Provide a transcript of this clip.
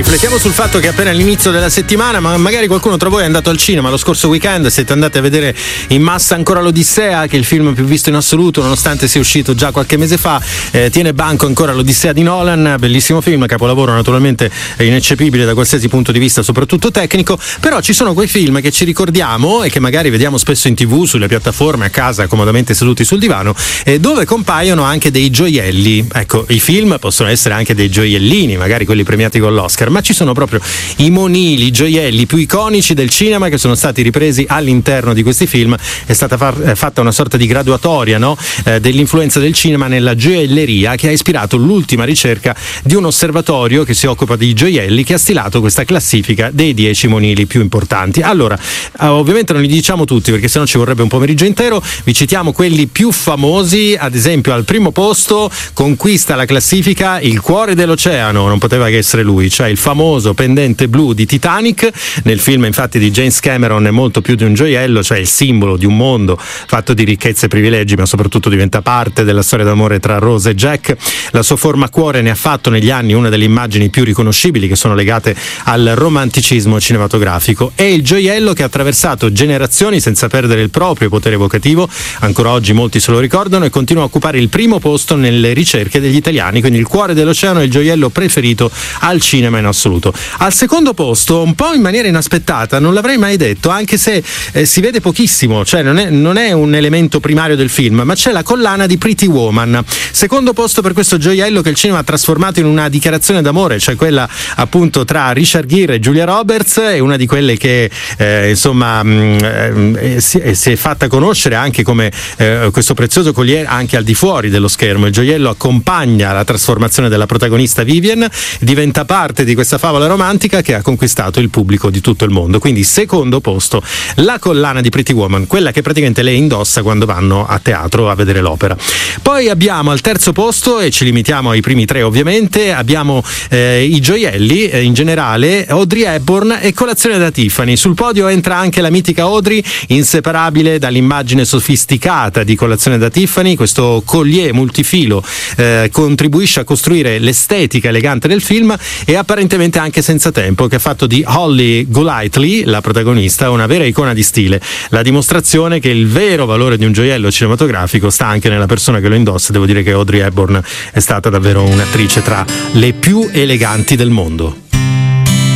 riflettiamo sul fatto che appena all'inizio della settimana, ma magari qualcuno tra voi è andato al cinema lo scorso weekend, siete andati a vedere in massa ancora l'Odissea, che è il film più visto in assoluto, nonostante sia uscito già qualche mese fa. Tiene banco ancora l'Odissea di Nolan, bellissimo film, capolavoro naturalmente ineccepibile da qualsiasi punto di vista, soprattutto tecnico. Però ci sono quei film che ci ricordiamo e che magari vediamo spesso in TV, sulle piattaforme, a casa, comodamente seduti sul divano, dove compaiono anche dei gioielli. Ecco, i film possono essere anche dei gioiellini, magari quelli premiati con l'Oscar, ma ci sono proprio i monili, i gioielli più iconici del cinema che sono stati ripresi all'interno di questi film. È stata fatta una sorta di graduatoria, no? Dell'influenza del cinema nella gioielleria, che ha ispirato l'ultima ricerca di un osservatorio che si occupa di gioielli, che ha stilato questa classifica dei 10 monili più importanti. Allora, ovviamente non li diciamo tutti perché sennò ci vorrebbe un pomeriggio intero, vi citiamo quelli più famosi. Ad esempio, al primo posto conquista la classifica il cuore dell'oceano, non poteva che essere lui, cioè il famoso pendente blu di Titanic. Nel film infatti di James Cameron è molto più di un gioiello, cioè il simbolo di un mondo fatto di ricchezze e privilegi, ma soprattutto diventa parte della storia d'amore tra Rose e Jack. La sua forma cuore ne ha fatto negli anni una delle immagini più riconoscibili, che sono legate al romanticismo cinematografico. È il gioiello che ha attraversato generazioni senza perdere il proprio potere evocativo, ancora oggi molti se lo ricordano, e continua a occupare il primo posto nelle ricerche degli italiani. Quindi il cuore dell'oceano è il gioiello preferito al cinema in assoluto. Al secondo posto, un po' in maniera inaspettata, non l'avrei mai detto, anche se si vede pochissimo, cioè non è un elemento primario del film, ma c'è la collana di Pretty Woman. Secondo posto per questo gioiello che il cinema ha trasformato in una dichiarazione d'amore, cioè quella appunto tra Richard Gere e Julia Roberts. È una di quelle che si è fatta conoscere anche come questo prezioso collier anche al di fuori dello schermo. Il gioiello accompagna la trasformazione della protagonista Vivian, diventa parte di questa favola romantica che ha conquistato il pubblico di tutto il mondo. Quindi secondo posto la collana di Pretty Woman, quella che praticamente lei indossa quando vanno a teatro a vedere l'opera. Poi abbiamo al terzo posto, e ci limitiamo ai primi tre ovviamente, abbiamo i gioielli in generale, Audrey Hepburn e Colazione da Tiffany. Sul podio entra anche la mitica Audrey, inseparabile dall'immagine sofisticata di Colazione da Tiffany. Questo collier multifilo contribuisce a costruire l'estetica elegante del film, e apparentemente anche senza tempo, che ha fatto di Holly Golightly, la protagonista, una vera icona di stile. La dimostrazione che il vero valore di un gioiello cinematografico sta anche nella persona che lo indossa. Devo dire che Audrey Hepburn è stata davvero un'attrice tra le più eleganti del mondo.